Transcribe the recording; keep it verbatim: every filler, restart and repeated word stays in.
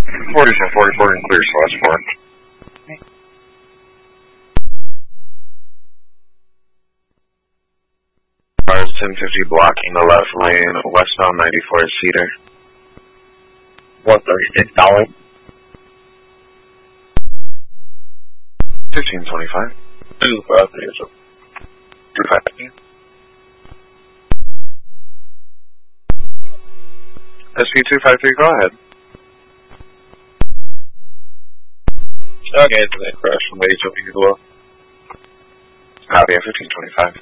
forty-four forty-four and clear, so that's four. Okay. Cars ten fifty blocking the left lane, westbound ninety-four Cedar. one thirty-six dollars. fifteen twenty-five. two five three. two five three. S P two five three, go ahead. Okay, it's an crash from H O V as well. Copy at fifteen twenty-five.